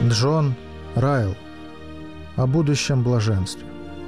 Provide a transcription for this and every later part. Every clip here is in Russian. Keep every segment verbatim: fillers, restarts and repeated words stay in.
Джон Райл. О будущем блаженстве.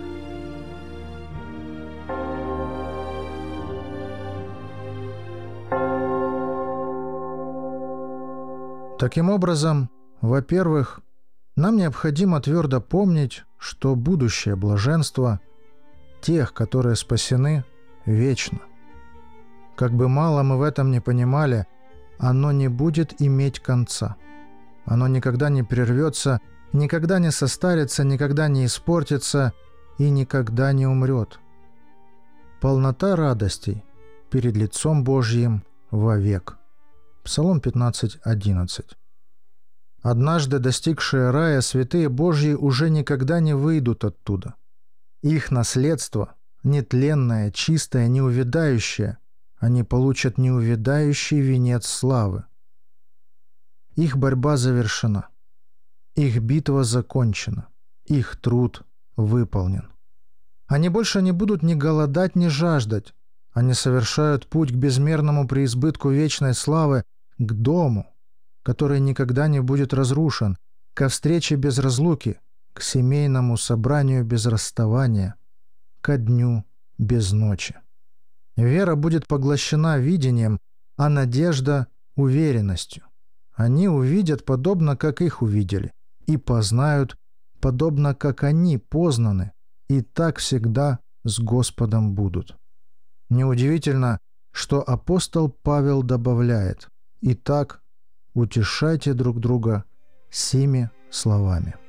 Таким образом, во-первых, нам необходимо твердо помнить, что будущее блаженство тех, которые спасены, вечно. Как бы мало мы в этом не понимали, оно не будет иметь конца. Оно никогда не прервется, никогда не состарится, никогда не испортится и никогда не умрет. Полнота радостей перед лицом Божьим вовек. Псалом пятнадцать, одиннадцать. Однажды достигшие рая, святые Божьи уже никогда не выйдут оттуда. Их наследство, нетленное, чистое, неувядающее, они получат неувядающий венец славы. Их борьба завершена. Их битва закончена. Их труд выполнен. Они больше не будут ни голодать, ни жаждать. Они совершают путь к безмерному преизбытку вечной славы, к дому, который никогда не будет разрушен, ко встрече без разлуки, к семейному собранию без расставания, ко дню без ночи. Вера будет поглощена видением, а надежда — уверенностью. Они увидят подобно, как их увидели, и познают подобно, как они познаны, и так всегда с Господом будут. Неудивительно, что апостол Павел добавляет: «Итак, утешайте друг друга сими словами».